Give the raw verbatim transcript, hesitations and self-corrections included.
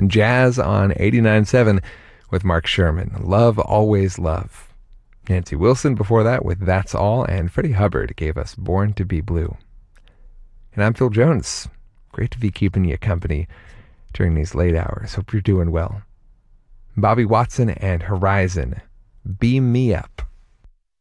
And Jazz on eighty-nine point seven with Mark Sherman. Love, Always Love. Nancy Wilson before that with That's All, and Freddie Hubbard gave us Born to Be Blue. And I'm Phil Jones. Great to be keeping you company during these late hours. Hope you're doing well. Bobby Watson and Horizon, Beam Me Up.